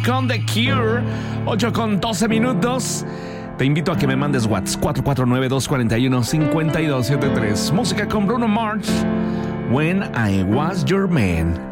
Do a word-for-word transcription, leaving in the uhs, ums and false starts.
con The Cure, ocho con doce minutos. Te invito a que me mandes WhatsApp cuatro cuatro nueve, dos cuatro uno, cinco dos siete tres. Música con Bruno Mars, When I Was Your Man.